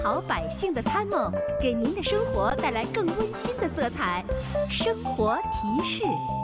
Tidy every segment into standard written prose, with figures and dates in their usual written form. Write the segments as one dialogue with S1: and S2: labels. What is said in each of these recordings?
S1: 好百姓的参谋，给您的生活带来更温馨的色彩。生活提示。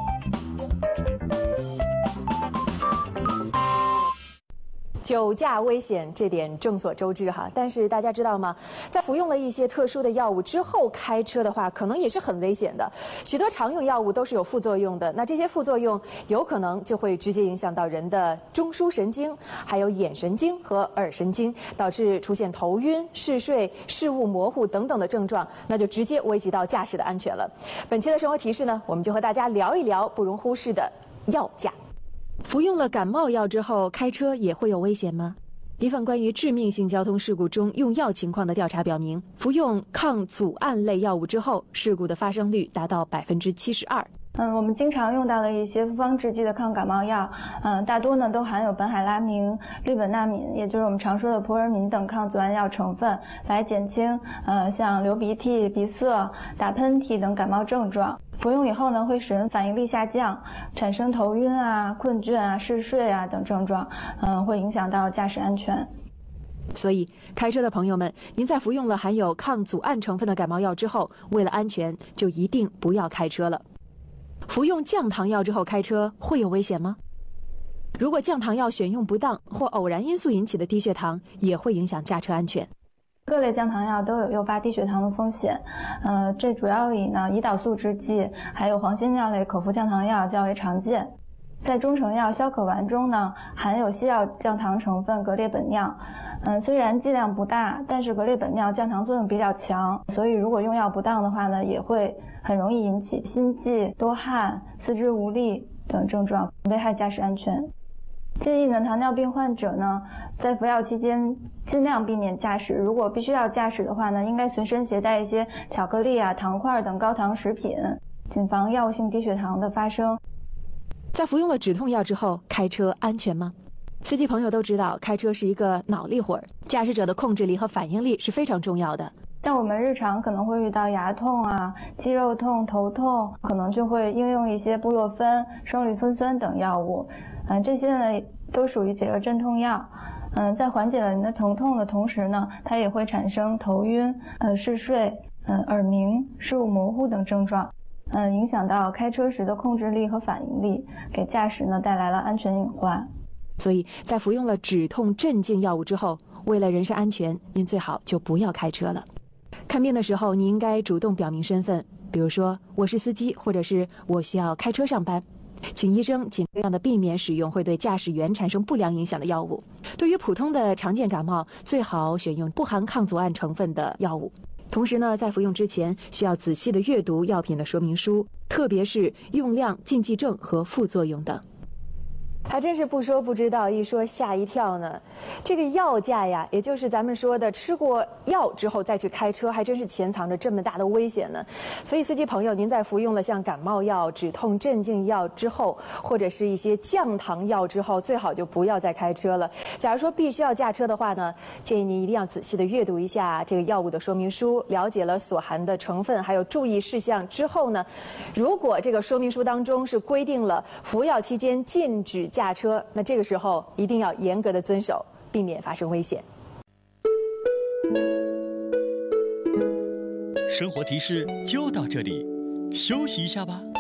S2: 酒驾危险，这点众所周知哈。但是大家知道吗？在服用了一些特殊的药物之后开车的话，可能也是很危险的。许多常用药物都是有副作用的，那这些副作用有可能就会直接影响到人的中枢神经、还有眼神经和耳神经，导致出现头晕、嗜睡、视物模糊等等的症状，那就直接危及到驾驶的安全了。本期的生活提示呢，我们就和大家聊一聊不容忽视的药驾。服用了感冒药之后开车也会有危险吗？一份关于致命性交通事故中用药情况的调查表明，服用抗组胺类药物之后，事故的发生率达到72%。
S3: 我们经常用到的一些复方制剂的抗感冒药，大多呢都含有苯海拉明、氯苯那敏，也就是我们常说的扑尔敏等抗组胺药成分，来减轻像流鼻涕、鼻塞、打喷嚏等感冒症状。服用以后呢，会使人反应力下降，产生头晕啊、困倦啊、嗜睡啊等症状，会影响到驾驶安全。
S2: 所以，开车的朋友们，您在服用了含有抗组胺成分的感冒药之后，为了安全，就一定不要开车了。服用降糖药之后开车会有危险吗？如果降糖药选用不当或偶然因素引起的低血糖，也会影响驾车安全。
S3: 各类降糖药都有诱发低血糖的风险，这主要以胰岛素制剂还有黄酰尿类口服降糖药较为常见。在中成药消可丸中呢，含有西药降糖成分格列本脲，虽然剂量不大，但是格列本脲降糖作用比较强，所以如果用药不当的话呢，也会很容易引起心悸、多汗、四肢无力等症状，危害驾驶安全。建议呢，糖尿病患者呢，在服药期间尽量避免驾驶。如果必须要驾驶的话呢，应该随身携带一些巧克力啊、糖块等高糖食品，谨防药物性低血糖的发生。
S2: 在服用了止痛药之后，开车安全吗？司机朋友都知道，开车是一个脑力活儿，驾驶者的控制力和反应力是非常重要的。
S3: 像我们日常可能会遇到牙痛啊、肌肉痛、头痛，可能就会应用一些布洛芬、双氯芬酸等药物。这些呢都属于解热镇痛药。在缓解了您的疼痛的同时呢，它也会产生头晕、嗜睡、耳鸣、视物模糊等症状，影响到开车时的控制力和反应力，给驾驶呢带来了安全隐患。
S2: 所以在服用了止痛镇静药物之后，为了人身安全，您最好就不要开车了。看病的时候，你应该主动表明身份，比如说我是司机，或者是我需要开车上班，请医生尽量的避免使用会对驾驶员产生不良影响的药物。对于普通的常见感冒，最好选用不含抗组胺成分的药物。同时呢，在服用之前需要仔细的阅读药品的说明书，特别是用量、禁忌症和副作用等。还真是不说不知道，一说吓一跳呢。这个药驾呀，也就是咱们说的吃过药之后再去开车，还真是潜藏着这么大的危险呢。所以司机朋友，您在服用了像感冒药、止痛镇静药之后，或者是一些降糖药之后，最好就不要再开车了。假如说必须要驾车的话呢，建议您一定要仔细的阅读一下这个药物的说明书，了解了所含的成分还有注意事项之后呢，如果这个说明书当中是规定了服药期间禁止驾车，那这个时候一定要严格的遵守，避免发生危险。
S4: 生活提示就到这里，休息一下吧。